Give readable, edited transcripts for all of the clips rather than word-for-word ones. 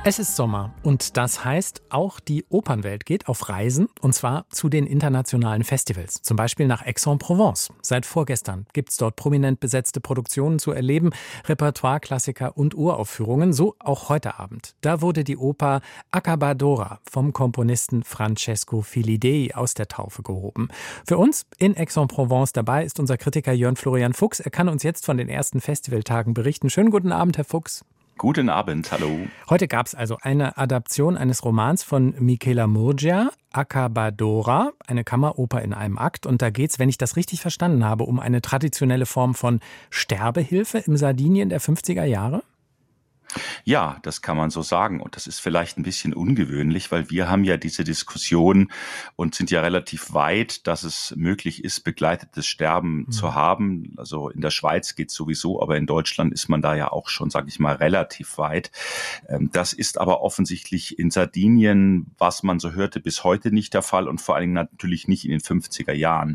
Es ist Sommer und das heißt, auch die Opernwelt geht auf Reisen und zwar zu den internationalen Festivals, zum Beispiel nach Aix-en-Provence. Seit vorgestern gibt's dort prominent besetzte Produktionen zu erleben, Repertoire-Klassiker und Uraufführungen, so auch heute Abend. Da wurde die Oper Accabadora vom Komponisten Francesco Filidei aus der Taufe gehoben. Für uns in Aix-en-Provence dabei ist unser Kritiker Jörn Florian Fuchs. Er kann uns jetzt von den ersten Festivaltagen berichten. Schönen guten Abend, Herr Fuchs. Guten Abend, hallo. Heute gab es also eine Adaption eines Romans von Michela Murgia, Accabadora, eine Kammeroper in einem Akt. Und da geht's, wenn ich das richtig verstanden habe, um eine traditionelle Form von Sterbehilfe im Sardinien der 50er Jahre? Ja, das kann man so sagen. Und das ist vielleicht ein bisschen ungewöhnlich, weil wir haben ja diese Diskussion und sind ja relativ weit, dass es möglich ist, begleitetes Sterben zu haben. Also in der Schweiz geht's sowieso, aber in Deutschland ist man da ja auch schon, sage ich mal, relativ weit. Das ist aber offensichtlich in Sardinien, was man so hörte, bis heute nicht der Fall und vor allen Dingen natürlich nicht in den 50er Jahren.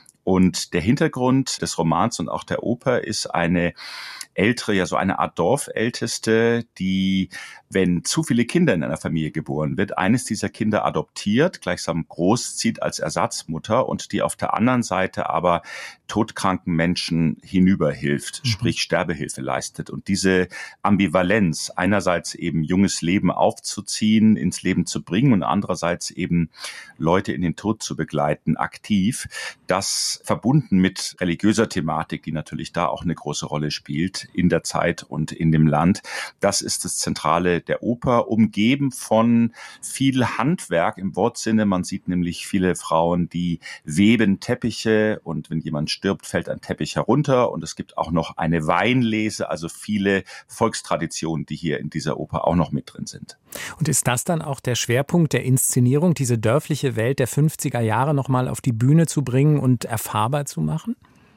Und der Hintergrund des Romans und auch der Oper ist eine ältere, ja so eine Art Dorfälteste, die, wenn zu viele Kinder in einer Familie geboren wird, eines dieser Kinder adoptiert, gleichsam großzieht als Ersatzmutter und die auf der anderen Seite aber todkranken Menschen hinüberhilft, sprich Sterbehilfe leistet. Und diese Ambivalenz, einerseits eben junges Leben aufzuziehen, ins Leben zu bringen und andererseits eben Leute in den Tod zu begleiten, aktiv, das verbunden mit religiöser Thematik, die natürlich da auch eine große Rolle spielt in der Zeit und in dem Land. Das ist das Zentrale der Oper, umgeben von viel Handwerk im Wortsinne. Man sieht nämlich viele Frauen, die weben Teppiche und wenn jemand stirbt, fällt ein Teppich herunter und es gibt auch noch eine Weinlese, also viele Volkstraditionen, die hier in dieser Oper auch noch mit drin sind. Und ist das dann auch der Schwerpunkt der Inszenierung, diese dörfliche Welt der 50er Jahre nochmal auf die Bühne zu bringen und erfahrbar zu machen?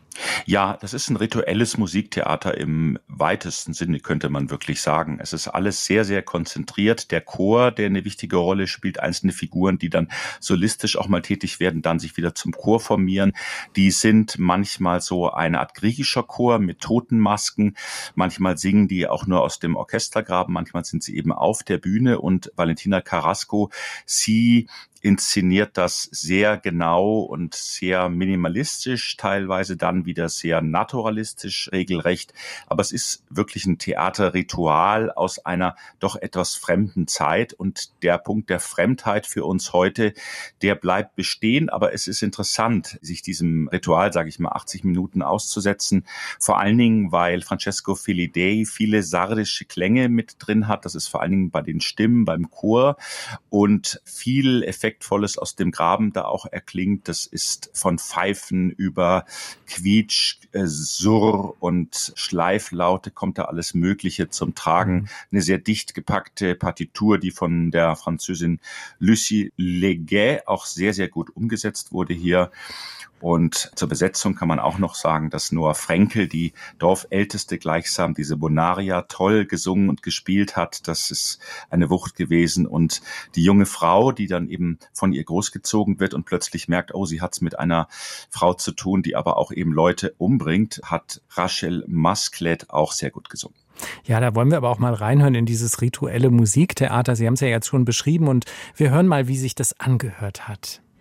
Ja, das ist ein rituelles Musiktheater im weitesten Sinne, könnte man wirklich sagen. Es ist alles sehr, sehr konzentriert. Der Chor, der eine wichtige Rolle spielt, einzelne Figuren, die dann solistisch auch mal tätig werden, dann sich wieder zum Chor formieren. Die sind manchmal so eine Art griechischer Chor mit Totenmasken. Manchmal singen die auch nur aus dem Orchestergraben. Manchmal sind sie eben auf der Bühne und Valentina Carrasco, sie inszeniert das sehr genau und sehr minimalistisch, teilweise dann wieder sehr naturalistisch, regelrecht. Aber es ist wirklich ein Theaterritual aus einer doch etwas fremden Zeit. Und der Punkt der Fremdheit für uns heute, der bleibt bestehen. Aber es ist interessant, sich diesem Ritual, sage ich mal, 80 Minuten auszusetzen. Vor allen Dingen, weil Francesco Filidei viele sardische Klänge mit drin hat. Das ist vor allen Dingen bei den Stimmen, beim Chor und viel Effektvolles aus dem Graben da auch erklingt. Das ist von Pfeifen über Quietsch, Surr und Schleiflaute kommt da alles Mögliche zum Tragen. Eine sehr dicht gepackte Partitur, die von der Französin Lucie Leguet auch sehr, sehr gut umgesetzt wurde hier. Und zur Besetzung kann man auch noch sagen, dass Noah Frenkel, die Dorfälteste, gleichsam diese Bonaria toll gesungen und gespielt hat. Das ist eine Wucht gewesen. Und die junge Frau, die dann eben von ihr großgezogen wird und plötzlich merkt, oh, sie hat es mit einer Frau zu tun, die aber auch eben Leute umbringt, hat Rachel Masclet auch sehr gut gesungen. Ja, da wollen wir aber auch mal reinhören in dieses rituelle Musiktheater. Sie haben es ja jetzt schon beschrieben und wir hören mal, wie sich das angehört hat.